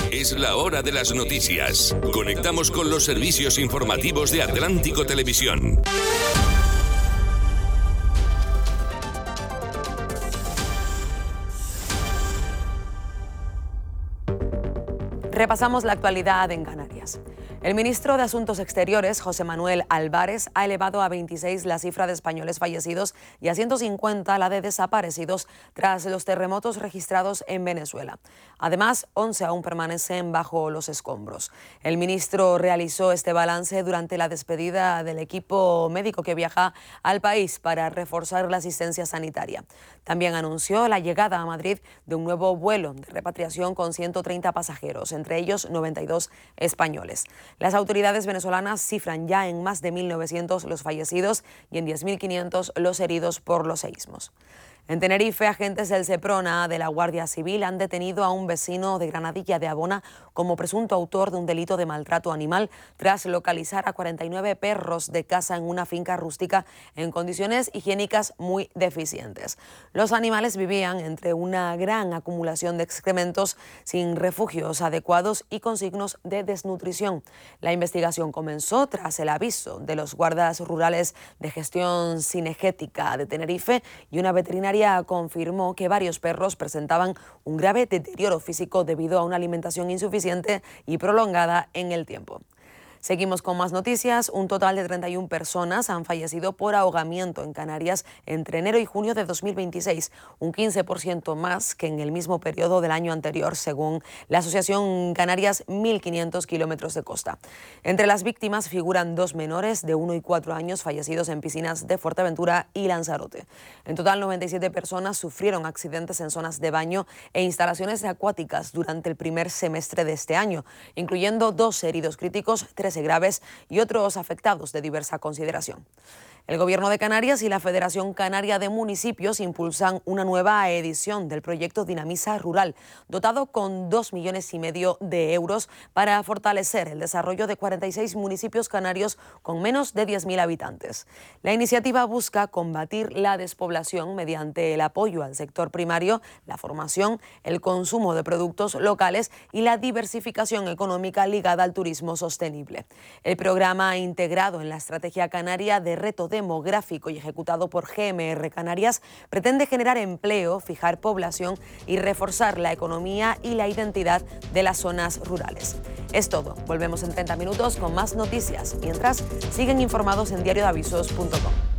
Es la hora de las noticias. Conectamos con los servicios informativos de Atlántico Televisión. Repasamos la actualidad en Canarias. El ministro de Asuntos Exteriores, José Manuel Álvarez, ha elevado a 26 la cifra de españoles fallecidos y a 150 la de desaparecidos tras los terremotos registrados en Venezuela. Además, 11 aún permanecen bajo los escombros. El ministro realizó este balance durante la despedida del equipo médico que viaja al país para reforzar la asistencia sanitaria. También anunció la llegada a Madrid de un nuevo vuelo de repatriación con 130 pasajeros, entre ellos 92 españoles. Las autoridades venezolanas cifran ya en más de 1.900 los fallecidos y en 10.500 los heridos por los seísmos. En Tenerife, agentes del Seprona de la Guardia Civil han detenido a un vecino de Granadilla de Abona como presunto autor de un delito de maltrato animal tras localizar a 49 perros de caza en una finca rústica en condiciones higiénicas muy deficientes. Los animales vivían entre una gran acumulación de excrementos, sin refugios adecuados y con signos de desnutrición. La investigación comenzó tras el aviso de los guardas rurales de gestión cinegética de Tenerife y una veterinaria confirmó que varios perros presentaban un grave deterioro físico debido a una alimentación insuficiente y prolongada en el tiempo. Seguimos con más noticias. Un total de 31 personas han fallecido por ahogamiento en Canarias entre enero y junio de 2026, un 15% más que en el mismo periodo del año anterior, según la Asociación Canarias 1.500 kilómetros de costa. Entre las víctimas figuran 2 menores de 1 y 4 años fallecidos en piscinas de Fuerteventura y Lanzarote. En total, 97 personas sufrieron accidentes en zonas de baño e instalaciones acuáticas durante el primer semestre de este año, incluyendo 2 heridos críticos, 13 graves y otros afectados de diversa consideración. El Gobierno de Canarias y la Federación Canaria de Municipios impulsan una nueva edición del proyecto Dinamiza Rural, dotado con 2,5 millones de euros para fortalecer el desarrollo de 46 municipios canarios con menos de 10.000 habitantes. La iniciativa busca combatir la despoblación mediante el apoyo al sector primario, la formación, el consumo de productos locales y la diversificación económica ligada al turismo sostenible. El programa integrado en la Estrategia Canaria de Reto Demográfico y ejecutado por GMR Canarias pretende generar empleo, fijar población y reforzar la economía y la identidad de las zonas rurales. Es todo. Volvemos en 30 minutos con más noticias. Mientras, siguen informados en diariodeavisos.com.